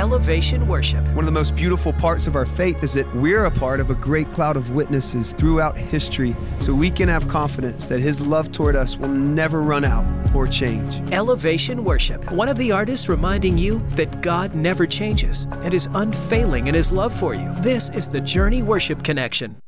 Elevation Worship. One of the most beautiful parts of our faith is that we're a part of a great cloud of witnesses throughout history, so we can have confidence that His love toward us will never run out or change. Elevation Worship. One of the artists reminding you that God never changes and is unfailing in His love for you. This is the Journey Worship Connection.